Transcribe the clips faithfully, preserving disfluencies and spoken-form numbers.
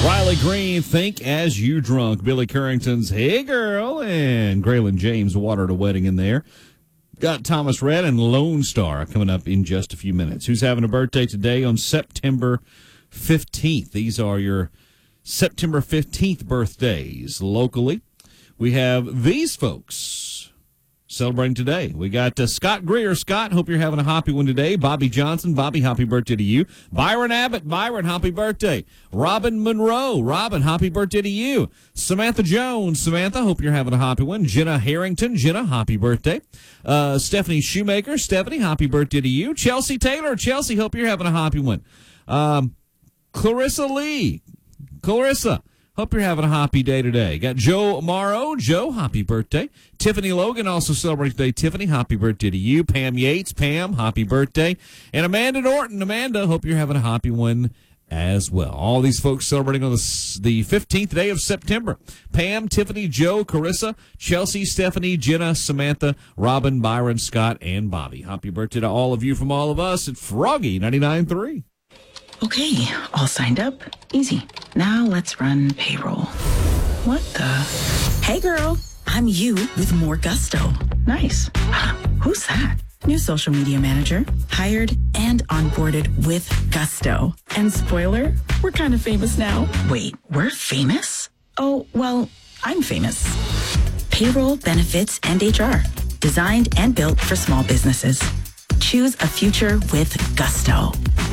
Riley Green, Think As You Drunk. Billy Currington's Hey Girl, and Graylin James, Water at a Wedding in there. Got Thomas Rhett and Lone Star coming up in just a few minutes. Who's having a birthday today on September fifteenth? These are your September fifteenth birthdays locally. We have these folks celebrating today. We got uh, Scott Greer. Scott, hope you're having a happy one today. Bobby Johnson. Bobby, happy birthday to you. Byron Abbott. Byron, happy birthday. Robin Monroe. Robin, happy birthday to you. Samantha Jones. Samantha, hope you're having a happy one. Jenna Harrington. Jenna, happy birthday. Uh, Stephanie Shoemaker. Stephanie, happy birthday to you. Chelsea Taylor. Chelsea, hope you're having a happy one. Um, Clarissa Lee. Clarissa, hope you're having a happy day today. Got Joe Morrow. Joe, happy birthday. Tiffany Logan also celebrating today. Tiffany, happy birthday to you. Pam Yates. Pam, happy birthday. And Amanda Norton. Amanda, hope you're having a happy one as well. All these folks celebrating on the, the fifteenth day of September. Pam, Tiffany, Joe, Carissa, Chelsea, Stephanie, Jenna, Samantha, Robin, Byron, Scott, and Bobby. Happy birthday to all of you from all of us at Froggy ninety-nine point three. Okay, all signed up. Easy. Now let's run payroll. What the? Hey girl, I'm you with more gusto. Nice. Who's that? New social media manager, hired and onboarded with gusto. And spoiler, we're kind of famous now. Wait, we're famous? Oh, well, I'm famous. Payroll, benefits, and H R. Designed and built for small businesses. Choose a future with gusto.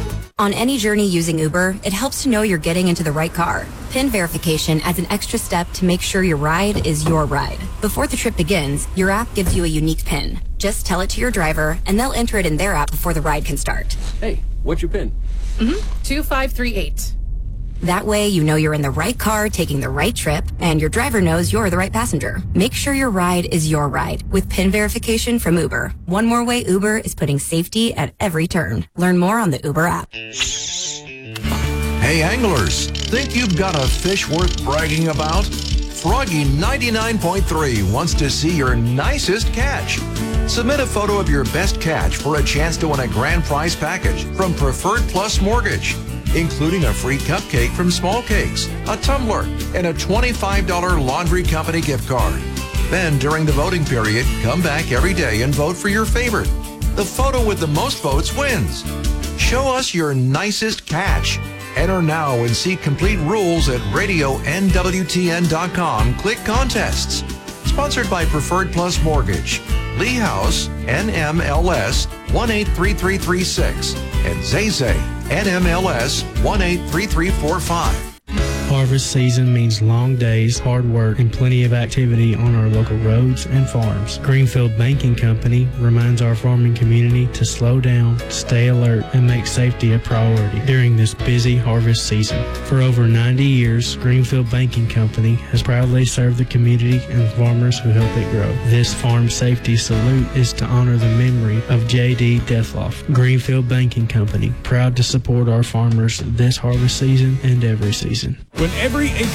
On any journey using Uber, it helps to know you're getting into the right car. PIN verification adds an extra step to make sure your ride is your ride. Before the trip begins, your app gives you a unique PIN. Just tell it to your driver, and they'll enter it in their app before the ride can start. Hey, what's your PIN? Mm-hmm. two five three eight. That way, you know you're in the right car taking the right trip, and your driver knows you're the right passenger. Make sure your ride is your ride with PIN verification from Uber. One more way Uber is putting safety at every turn. Learn more on the Uber app. Hey anglers, think you've got a fish worth bragging about? Froggy ninety-nine point three wants to see your nicest catch. Submit a photo of your best catch for a chance to win a grand prize package from Preferred Plus Mortgage, including a free cupcake from Small Cakes, a tumbler, and a twenty-five dollars laundry company gift card. Then, during the voting period, come back every day and vote for your favorite. The photo with the most votes wins. Show us your nicest catch. Enter now and see complete rules at radio N W T N dot com. Click Contests. Sponsored by Preferred Plus Mortgage, Lee House, N M L S one eight three three three six, and Zay Zay, N M L S one eight three three four five. Harvest season means long days, hard work, and plenty of activity on our local roads and farms. Greenfield Banking Company reminds our farming community to slow down, stay alert, and make safety a priority during this busy harvest season. For over ninety years, Greenfield Banking Company has proudly served the community and farmers who help it grow. This farm safety salute is to honor the memory of J D Deathloff. Greenfield Banking Company, proud to support our farmers this harvest season and every season. When every